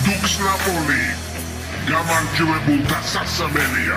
დუქს ნაპოლი გამარჯვებულთა სასამელია.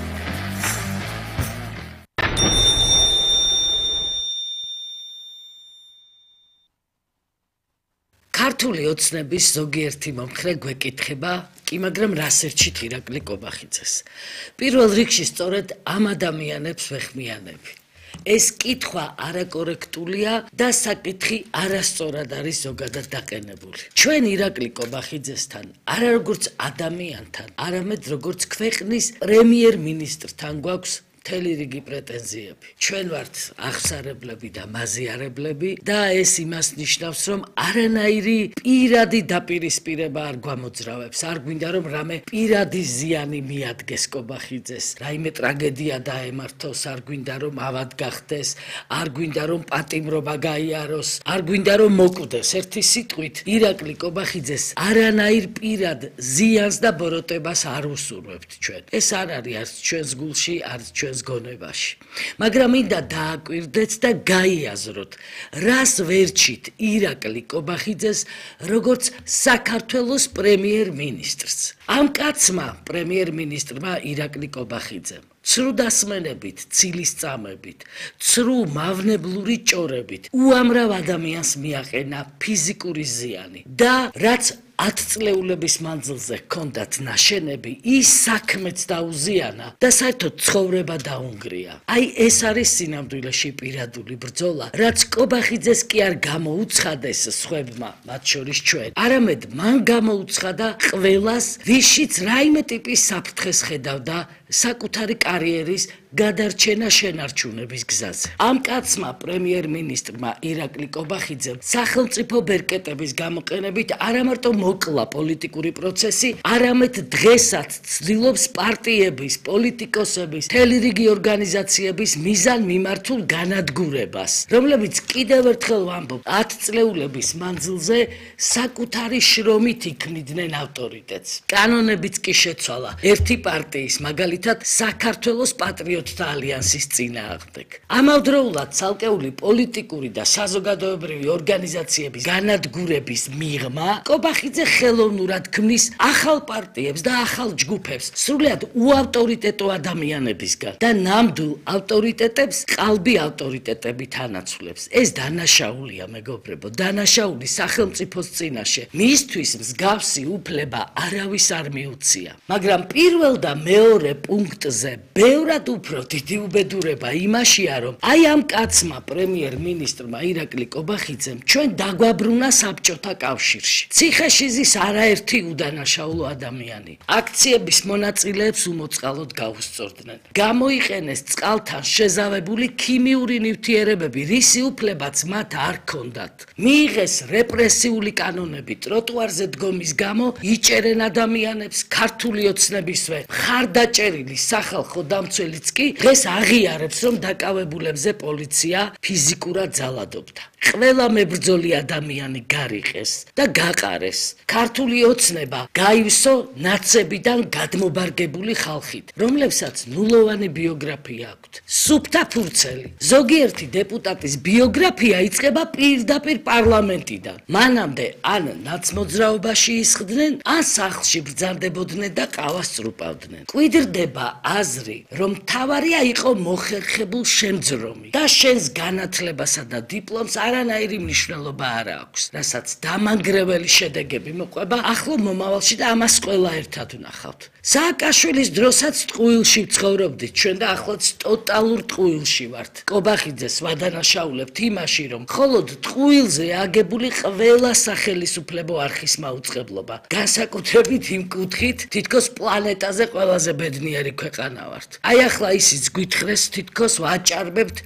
ქართული ოცნების ზოგიერთი მომხრე გვეკითხება, კი მაგრამ რას ერჩით ირაკლი კობახიძეს. პირველ რიგში სწორედ ამ ადამიანებს ვეხმიანები. ეს კითხვა არაკორექტულია და საკითხი არასწორად არის ზოგადად დაყენებული. ჩვენ ირაკლი კობახიძესთან არა როგორც ადამიანთან, არამედ როგორც ქვეყნის პრემიერ-მინისტრთან გვაქვს მთელი რიგი პრეტენზიები. ჩვენ ვართ აღსარებლები და მაზიარებლები და ეს იმას ნიშნავს, რომ არანაირი პირადი დაპირისპირება არ გვამოძრავებს. არ გვინდა რომ რამე პირადი ზიანი მიადგეს კობახიძეს, რაიმე ტრაგედია დაემართოს, არ გვინდა რომ ავად გახდეს, არ გვინდა რომ პატიმრობა გაიაროს, არ გვინდა რომ მოკვდეს. ერთი სიტყვით, ირაკლი კობახიძეს არანაირ პირად ზიანს და ბოროტებას არ უსურვებთ ჩვენ. ეს არ არის არც ჩვენს გულში, არც ჩვენს გონებაში. მაგრამ მინდა დააკვირდეთ და გაიაზროთ, რას ვერჩით ირაკლი კობახიძეს როგორც საქართველოს პრემიერ-მინისტრს. ამ კაცმა, პრემიერ-მინისტრმა ირაკლი კობახიძემ ცრუ დასმენებით, ცილისწამებით, ცრუ მავნებლური ჭორებით უამრავ ადამიანს მიაყენა ფიზიკური ზიანი და რაც 10 წლეულების მანძილზე ჰქონდათ ნაშენები, ის საქმეც დაუზიანა და საერთოდ ცხოვრება დაუნგრია. აი ეს არის სინამდვილეში პირადული ბრძოლა, რაც კობახიძეს კი არ გამოუცხადეს სხვებმა, მათ შორის ჩვენ. არამედ მან გამოუცხადა ყველას, ვისშიც რაიმე ტიპის საფრთხეს ხედავდა საკუთარი კარიერის გადარჩენა შენარჩუნების გზაზე. ამ კაცმა, პრემიერ-მინისტრმა ირაკლი კობახიძემ სახელმწიფო ბერკეტების გამოყენებით არამარტო მოკლა პოლიტიკური პროცესი, არამედ დღესაც ცდილობს პარტიების, პოლიტიკოსების, მთელი რიგი ორგანიზაციების მიზან-მიმართულ განადგურებას, რომლებიც კიდევ ერთხელ ვამბობ, 10 წლეულების მანძილზე საკუთარი შრომით იქნიდნენ ავტორიტეტს. კანონებიც კი შეცვალა ერთი პარტიის, მაგალითად საქართველოს პატრიოტთა ალიანსის წინააღმდეგ. ამავდროულად ცალკეული პოლიტიკური და საზოგადოებრივი ორგანიზაციების განადგურების მიღმა კობახიძე ხელოვნურად ქმნის ახალ პარტიებს და ახალ ჯგუფებს სრულიად უავტორიტეტო ადამიანებისგან და ნამდვილ ავტორიტეტებს ყალბი ავტორიტეტებით ანაცვლებს. ეს დანაშაულია, მეგობრებო, დანაშაული სახელმწიფოს წინაშე. მისთვის მსგავსი უფლება არავის არ მიუცია. მაგრამ პირველ და მეორე პუნქტზე ბევრად უფრო დიდი უბედურება იმაშია, რომ აი ამ კაცმა, პრემიერ-მინისტრმა ირაკლი კობახიძემ ჩვენ დაგვაბრუნა საბჭოთა კავშირში. ციხეშიზის არაერთი უდანაშაულო ადამიანი აქციების მონაწილეებს უმოწყალოდ გაუსწორდნენ. გამოიყენეს წყალთან შეზავებული ქიმიური ნივთიერებები, რისი უფლებაც მათ არ ჰქონდათ. მიიღეს რეპრესიული კანონები ტროტუარზე დგომის გამო, იჭერენ ადამიანებს, ქართული ოცნებისვე მხარდაჭერილი სახალხო დამცველიც კი დღეს აღიარებს, რომ დაკავებულებზე პოლიცია ფიზიკურად ძალადობდა. ყველა მებრძოლი ადამიანი გარიყეს და გაყარეს. ქართული ოცნება გაივსო ნაცებიდან გადმობარგებული ხალხით, რომლებსაც ნულოვანი ბიოგრაფია აქვთ. სუფთა ფურცელი. ზოგიერთი დეპუტატის ბიოგრაფია იწყება პირდაპირ პარლამენტიდან. მანამდე ან ნაცმოძრაობაში ისხდნენ, ან სახლში ბრძანდებოდნენ და ყავას წრუპავდნენ. კვიდრდება აზრი, რომ მთავარია იყო მოხერხებულ შემძრომი და შენს განათლებასა და დიპლომს არანაირი მნიშვნელობა არ აქვს, რასაც დამანგრეველი შედეგები მოყვება ახლო მომავალში და ამას ყველა ერთად ვნახავთ. სააკაშვილის დროსაც ტყუილში ცხოვრობდით ჩვენ და ახლაც ტოტალურ ტყუილში ვართ. კობახიძეს ვადანაშაულებთ იმაში, რომ მხოლოდ ტყუილზე აგებული ყველა სახელისუფლებო არხის მაუწყებლობა, განსაკუთრებით იმ კუთხით, თითქოს პლანეტაზე ყველაზე ბედნიერი ქვეყანა ვართ. აი ახლა ისიც გვითხრეს, თითქოს ვაჭარბებთ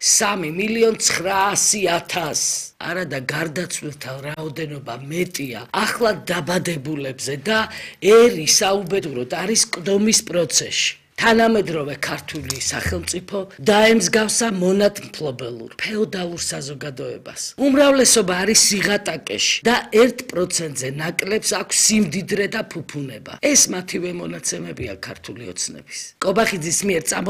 3.900.000. არა და გარდაცვლილთა რაოდენობა მეტია ახლა დაბადებულებზე და ერი საუბედუროდ არის ყდომის პროცესში. თანამედროვე ქართული სახელმწიფო დაემსგავსა მონათმფლობელურ ფეოდალურ საზოგადოებას. უმრავლესობა არის სიღატაკეში და 1%-ზე ნაკლებს აქვს სიმდიდრე და ფუფუნება. ეს მათივე მონაცემებია ქართული ოცნების. კობახიძის მიერ